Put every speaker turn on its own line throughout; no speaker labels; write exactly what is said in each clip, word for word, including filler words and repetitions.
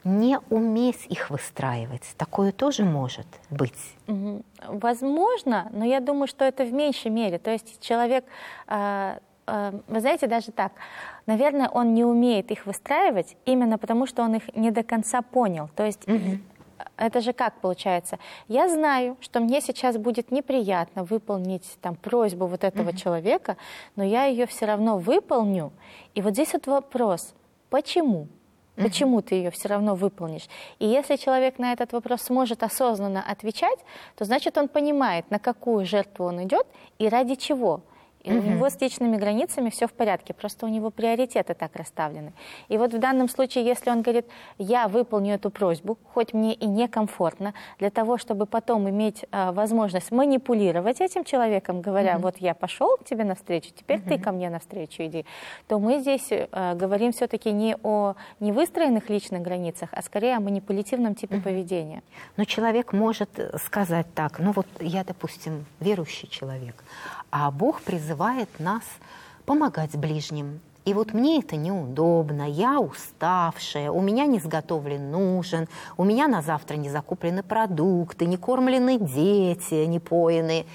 не уметь их выстраивать. Такое тоже может быть.
Возможно, но я думаю, что это в меньшей мере. То есть человек, э, э, вы знаете, даже так, наверное, он не умеет их выстраивать именно потому, что он их не до конца понял. То есть угу. это же как получается? Я знаю, что мне сейчас будет неприятно выполнить там, просьбу вот этого угу. человека, но я ее все равно выполню. И вот здесь вот вопрос, почему? Почему ты ее все равно выполнишь? И если человек на этот вопрос сможет осознанно отвечать, то значит он понимает, на какую жертву он идет и ради чего. И у него с личными границами все в порядке, просто у него приоритеты так расставлены. И вот в данном случае, если он говорит, я выполню эту просьбу, хоть мне и некомфортно, для того, чтобы потом иметь а, возможность манипулировать этим человеком, говоря, mm-hmm. вот я пошел к тебе навстречу, теперь mm-hmm. ты ко мне навстречу иди, то мы здесь а, говорим все-таки не о невыстроенных личных границах, а скорее о манипулятивном типе mm-hmm. поведения.
Но человек может сказать так, ну вот я, допустим, верующий человек, а Бог призывает нас помогать ближним. И вот мне это неудобно, я уставшая, у меня не сготовлен ужин, у меня на завтра не закуплены продукты, не кормлены дети, не поены.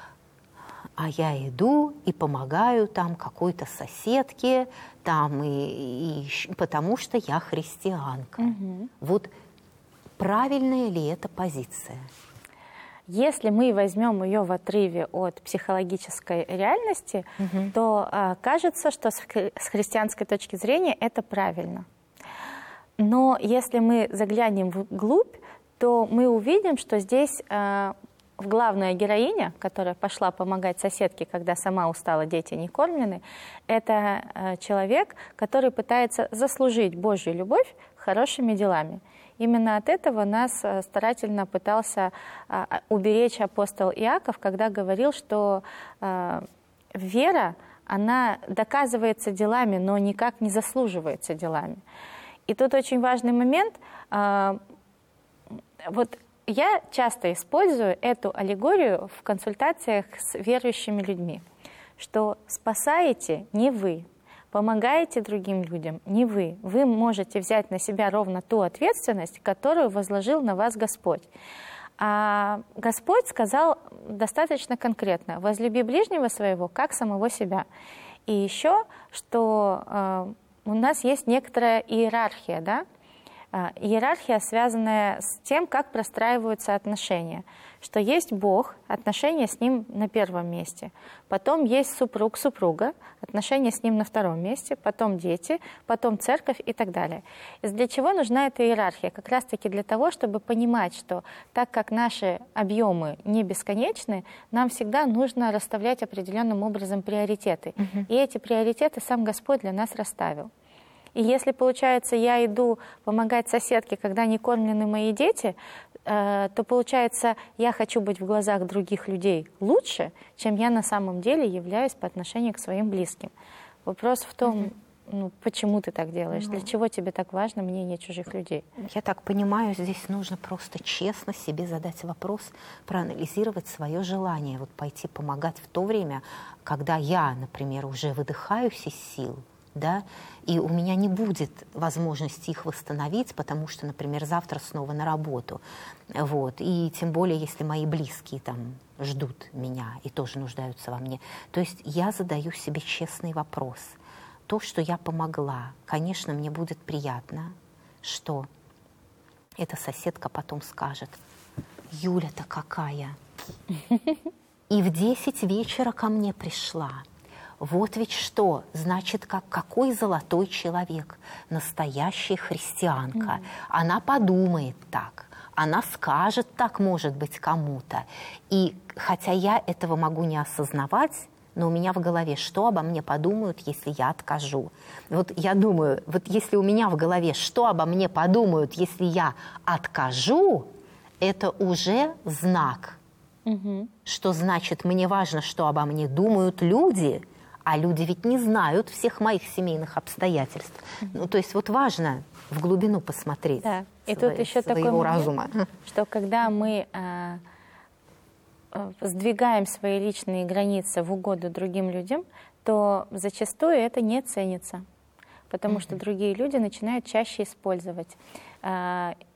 А я иду и помогаю там какой-то соседке, там, и, и, потому что я христианка. Угу. Вот правильная ли эта позиция?
Если мы возьмем ее в отрыве от психологической реальности, угу. то а, кажется, что с, хри с христианской точки зрения это правильно. Но если мы заглянем вглубь, то мы увидим, что здесь а, главная героиня, которая пошла помогать соседке, когда сама устала, дети не кормлены, это а, человек, который пытается заслужить Божью любовь хорошими делами. Именно от этого нас старательно пытался уберечь апостол Иаков, когда говорил, что вера, она доказывается делами, но никак не заслуживается делами. И тут очень важный момент. Вот я часто использую эту аллегорию в консультациях с верующими людьми, что спасаете не вы, помогаете другим людям не вы. Вы можете взять на себя ровно ту ответственность, которую возложил на вас Господь. А Господь сказал достаточно конкретно: возлюби ближнего своего, как самого себя. И еще, что э, у нас есть некоторая иерархия, да? Иерархия, связанная с тем, как простраиваются отношения. Что есть Бог, отношения с Ним на первом месте. Потом есть супруг-супруга, отношения с Ним на втором месте. Потом дети, потом церковь и так далее. И для чего нужна эта иерархия? Как раз-таки для того, чтобы понимать, что так как наши объемы не бесконечны, нам всегда нужно расставлять определенным образом приоритеты. Угу. И эти приоритеты сам Господь для нас расставил. И если, получается, я иду помогать соседке, когда не кормлены мои дети, э, то, получается, я хочу быть в глазах других людей лучше, чем я на самом деле являюсь по отношению к своим близким. Вопрос в том, mm-hmm. ну, почему ты так делаешь, mm-hmm. для чего тебе так важно мнение чужих людей.
Я так понимаю, здесь нужно просто честно себе задать вопрос, проанализировать свое желание, вот пойти помогать в то время, когда я, например, уже выдыхаюсь из сил, да, и у меня не будет возможности их восстановить, потому что, например, завтра снова на работу. Вот. И тем более, если мои близкие там ждут меня и тоже нуждаются во мне. То есть я задаю себе честный вопрос. То, что я помогла, конечно, мне будет приятно, что эта соседка потом скажет: Юля-то какая! И в десять вечера ко мне пришла. Вот ведь что, значит, как, какой золотой человек, настоящая христианка. Mm. Она подумает так, она скажет так, может быть, кому-то. И хотя я этого могу не осознавать, но у меня в голове, что обо мне подумают, если я откажу. Вот я думаю, вот если у меня в голове, что обо мне подумают, если я откажу, это уже знак. Mm-hmm. Что значит, мне важно, что обо мне думают люди, а люди ведь не знают всех моих семейных обстоятельств. Mm-hmm. Ну, то есть вот важно в глубину посмотреть, да. И сво- тут еще своего такой разума.
Момент, что когда мы э, э, сдвигаем свои личные границы в угоду другим людям, то зачастую это не ценится. потому mm-hmm. что другие люди начинают чаще использовать.